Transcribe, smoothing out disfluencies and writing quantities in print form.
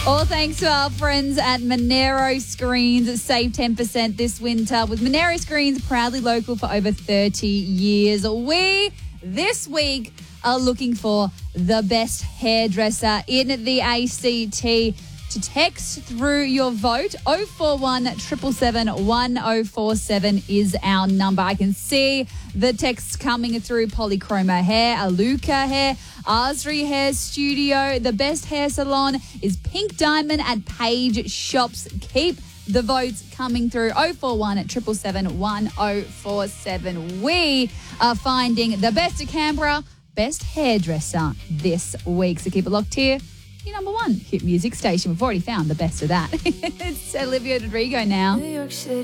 All thanks to our friends at Monero Screens. Save 10% this winter with Monero Screens, proudly local for over 30 years. We, this week, are looking for the best hairdresser in the ACT. To text through your vote, 041 777 1047 is our number. I can see the texts coming through. Polychroma Hair, Aluka Hair, Asri Hair Studio. The best hair salon is Pink Diamond at Page Shops. Keep the votes coming through. 041 777 1047. We are finding the best of Canberra, best hairdresser this week. So keep it locked here. Your number one hit music station. We've already found the best of that. It's Olivia Rodrigo now. New York City.